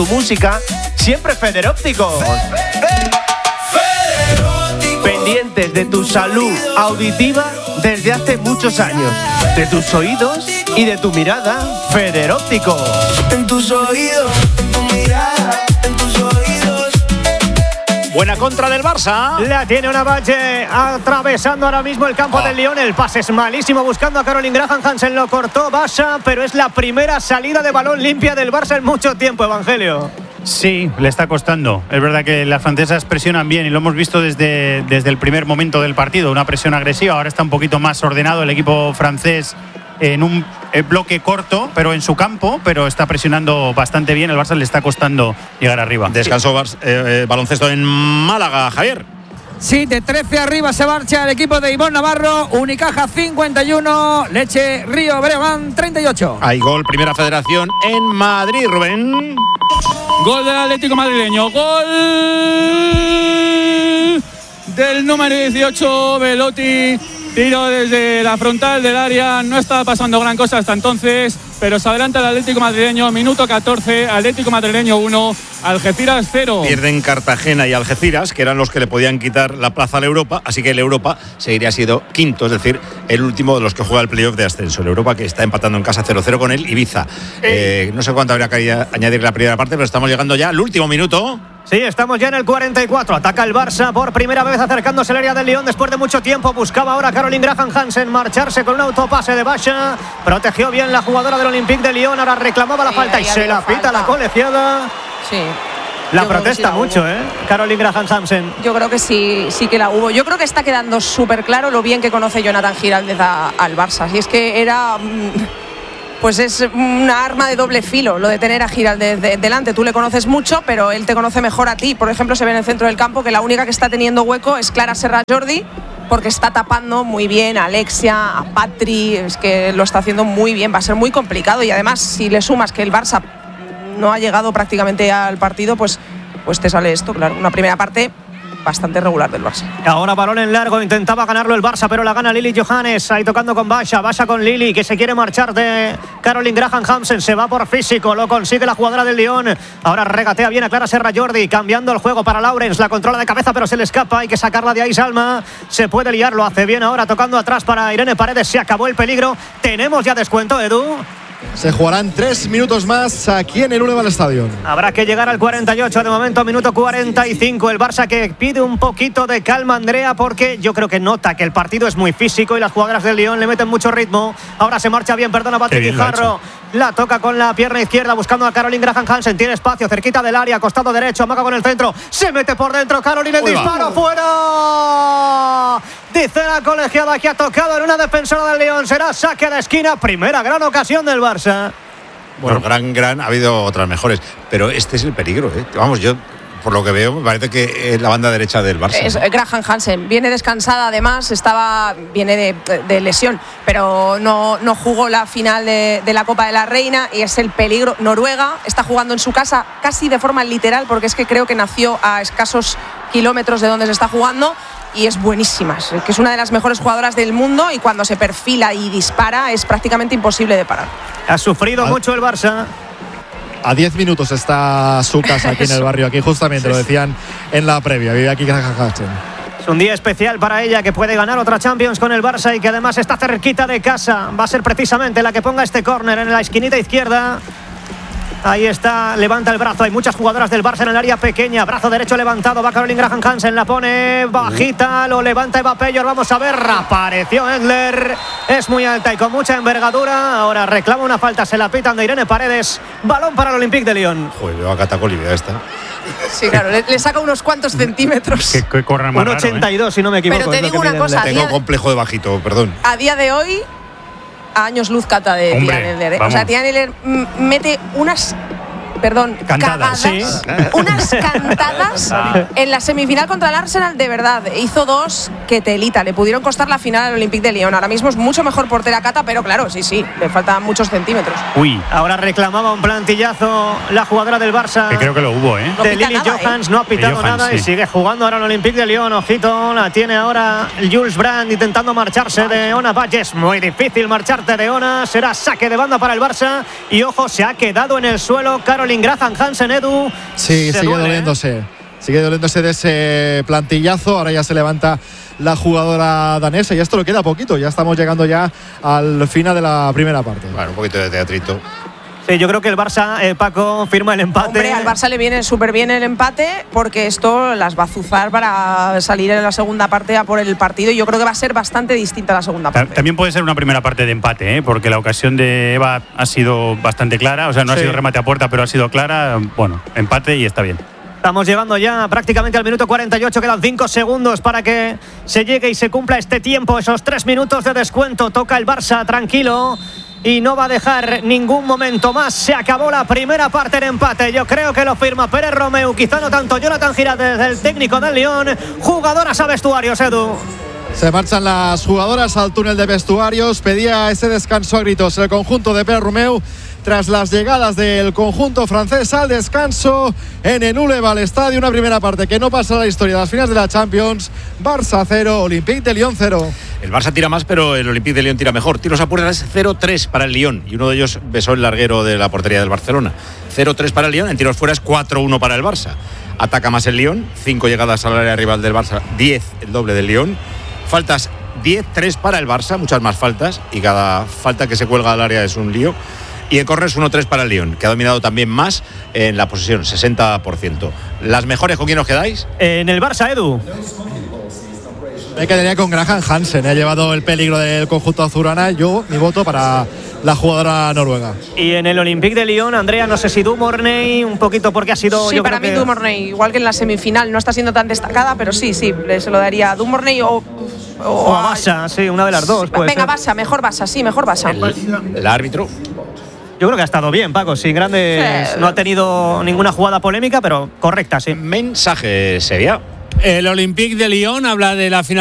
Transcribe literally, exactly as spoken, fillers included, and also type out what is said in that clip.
tu música, siempre Federópticos. Pendientes de tu salud auditiva desde hace muchos años, de tus oídos y de tu mirada, Federópticos. En tus oídos, en tu mirada, en tus oídos. Buena contra del Barça. La tiene una Valle atravesando ahora mismo el campo oh. del Lyon. El pase es malísimo buscando a Caroline Graham Hansen. Lo cortó Basha, pero es la primera salida de balón limpia del Barça en mucho tiempo, Evangelio. Sí, le está costando. Es verdad que las francesas presionan bien y lo hemos visto desde, desde el primer momento del partido. Una presión agresiva. Ahora está un poquito más ordenado el equipo francés en un bloque corto, pero en su campo, pero está presionando bastante bien. El Barça le está costando llegar arriba. Descansó Bar- eh, baloncesto en Málaga, Javier. Sí, de trece arriba se marcha el equipo de Ivonne Navarro. Unicaja cincuenta y uno, Leche Río Breogán treinta y ocho. Hay gol, Primera Federación en Madrid, Rubén. Gol del Atlético madrileño. Gol del número dieciocho, Belotti. Tiro desde la frontal del área. No estaba pasando gran cosa hasta entonces, pero se adelanta el Atlético madrileño. Minuto catorce, Atlético madrileño uno, Algeciras cero. Pierden Cartagena y Algeciras, que eran los que le podían quitar la plaza al Europa, así que el Europa seguiría siendo quinto, es decir, el último de los que juega el playoff de ascenso. El Europa que está empatando en casa cero cero con el Ibiza. Eh, no sé cuánto habría que añadir la primera parte, pero estamos llegando ya al último minuto. Sí, estamos ya en el cuarenta y cuatro. Ataca el Barça por primera vez acercándose al área del Lyon después de mucho tiempo. Buscaba ahora Caroline Graham Hansen marcharse con un autopase de Basha. Protegió bien la jugadora del Olympique de Lyon. Ahora reclamaba la sí, falta y se la pita falta. La colegiada. Sí. La protesta sí la mucho, ¿eh? Caroline Graham Hansen. Yo creo que sí, sí que la hubo. Yo creo que está quedando súper claro lo bien que conoce Jonathan Giraldez a, al Barça. Y es que era... Pues es una arma de doble filo lo de tener a Giraldez de, de, delante. Tú le conoces mucho, pero él te conoce mejor a ti. Por ejemplo, se ve en el centro del campo que la única que está teniendo hueco es Clara Serra Jordi, porque está tapando muy bien a Alexia, a Patri. Es que lo está haciendo muy bien. Va a ser muy complicado. Y además, si le sumas que el Barça no ha llegado prácticamente al partido, pues, pues te sale esto, claro. Una primera parte bastante regular del Barça. Ahora balón en largo, intentaba ganarlo el Barça, pero la gana Lili Johannes, ahí tocando con Basha, Basha con Lili, que se quiere marchar de Caroline Graham Hansen, se va por físico, lo consigue la jugadora del Lyon, ahora regatea bien a Clara Serra Jordi, cambiando el juego para Laurens, la controla de cabeza pero se le escapa, hay que sacarla de ahí Salma, se puede liar, lo hace bien ahora tocando atrás para Irene Paredes, se acabó el peligro, tenemos ya descuento, Edu. Se jugarán tres minutos más aquí en el Unival Stadium. Habrá que llegar al cuarenta y ocho, de momento minuto cuarenta y cinco. El Barça que pide un poquito de calma, Andrea, porque yo creo que nota que el partido es muy físico y las jugadoras del Lyon le meten mucho ritmo. Ahora se marcha bien, perdona Patrick Guijarro. La toca con la pierna izquierda buscando a Caroline Graham Hansen. Tiene espacio cerquita del área, costado derecho, amaga con el centro. Se mete por dentro Caroline, el Uy, disparo va. fuera. Dice la colegiada que ha tocado en una defensora del Lyon. Será saque de esquina. Primera gran ocasión del Barça. Bueno, gran, gran. Ha habido otras mejores. Pero este es el peligro, ¿eh? Vamos, yo... Por lo que veo, me parece que es la banda derecha del Barça. Es Graham Hansen. Viene descansada, además, estaba viene de, de lesión, pero no, no jugó la final de, de la Copa de la Reina y es el peligro. Noruega está jugando en su casa casi de forma literal, porque es que creo que nació a escasos kilómetros de donde se está jugando y es buenísima. Es que es una de las mejores jugadoras del mundo y cuando se perfila y dispara es prácticamente imposible de parar. Ha sufrido mucho el Barça. A diez minutos está su casa aquí en el barrio. Aquí justamente lo decían en la previa. Vive aquí Graham Hansen. Es un día especial para ella, que puede ganar otra Champions con el Barça y que además está cerquita de casa. Va a ser precisamente la que ponga este córner en la esquinita izquierda. Ahí está, levanta el brazo. Hay muchas jugadoras del Barça en el área pequeña. Brazo derecho levantado, va Caroline Graham Hansen, la pone bajita, lo levanta Eva Peyor. Vamos a ver, apareció Endler. Es muy alta y con mucha envergadura. Ahora reclama una falta, se la pitan de Irene Paredes. Balón para el Olympique de Lyon. Joder, veo a Catacoli, vea esta. Sí, claro, le, le saca unos cuantos centímetros. Que, que corre más un ochenta y dos, raro, ¿eh? Si no me equivoco. Pero te digo una cosa. Tengo complejo de bajito, perdón. A día de hoy, a años luz cata de Tian Endler. ¿eh? O sea, Tian Endler mete unas... Perdón, cantadas, cagadas, sí. unas cantadas en la semifinal contra el Arsenal, de verdad. Hizo dos que telita, le pudieron costar la final al Olympique de Lyon. Ahora mismo es mucho mejor portera Cata, pero claro, sí, sí, le faltan muchos centímetros. Uy, ahora reclamaba un plantillazo la jugadora del Barça. Que creo que lo hubo, ¿eh? No de Lili nada, Johans, ¿eh? no ha pitado Johans, nada sí. Y sigue jugando ahora el Olympique de Lyon. Ojito, la tiene ahora Jules Brand intentando marcharse de Ona Valles. Muy difícil marcharte de Ona. Será saque de banda para el Barça. Y ojo, se ha quedado en el suelo Caroline Erling Graham Hansen, Edu. Sí, se sigue duele, doliéndose. ¿eh? Sigue doliéndose de ese plantillazo. Ahora ya se levanta la jugadora danesa y esto le queda poquito. Ya estamos llegando ya al final de la primera parte. Bueno, un poquito de teatrito. Sí, yo creo que el Barça, eh, Paco, firma el empate. Hombre, al Barça le viene súper bien el empate porque esto las va a azuzar para salir en la segunda parte a por el partido y yo creo que va a ser bastante distinta la segunda parte. También puede ser una primera parte de empate, ¿eh? Porque la ocasión de Eva ha sido bastante clara, o sea, no Sí. ha sido remate a puerta, pero ha sido clara. Bueno, empate y está bien. Estamos llegando ya prácticamente al minuto cuarenta y ocho, quedan cinco segundos para que se llegue y se cumpla este tiempo, esos tres minutos de descuento. Toca el Barça tranquilo y no va a dejar ningún momento más. Se acabó la primera parte en empate. Yo creo que lo firma Pérez Romeu, quizá no tanto Jonathan Giraldez, el técnico del Lyon. Jugadoras a vestuarios, Edu. Se marchan las jugadoras al túnel de vestuarios. Pedía ese descanso a gritos el conjunto de Pérez Romeu tras las llegadas del conjunto francés al descanso en el Uleva, al estadio. Una primera parte que no pasa a la historia de las finales de la Champions. Barça cero, Olympique de Lyon cero. El Barça tira más, pero el Olympique de Lyon tira mejor. Tiros a puerta es cero tres para el Lyon y uno de ellos besó el larguero de la portería del Barcelona. cero tres para el Lyon, en tiros fuera es cuatro uno para el Barça. Ataca más el Lyon, cinco llegadas al área rival del Barça, diez el doble del Lyon. Faltas diez tres para el Barça, muchas más faltas y cada falta que se cuelga al área es un lío. Y en corners uno tres para el Lyon, que ha dominado también más en la posesión, sesenta por ciento. ¿Las mejores con quién os quedáis? En el Barça, Edu. Me quedaría con Graham Hansen. Ha llevado el peligro del conjunto azulgrana. Yo, mi voto para la jugadora noruega. Y en el Olympique de Lyon, Andrea, no sé si Du Mornay, un poquito porque ha sido. Sí, yo para creo mí que... Du Mornay, igual que en la semifinal, no está siendo tan destacada, pero sí, sí, se lo daría a Du Mornay o. O, O a Bassa, sí, una de las dos. puede Venga, ser. Bassa, mejor Bassa, sí, mejor Bassa. El, el árbitro. Yo creo que ha estado bien, Paco, sin grandes. Sí. No ha tenido ninguna jugada polémica, pero correcta, sí. Mensaje sería. El Olympique de Lyon habla de la final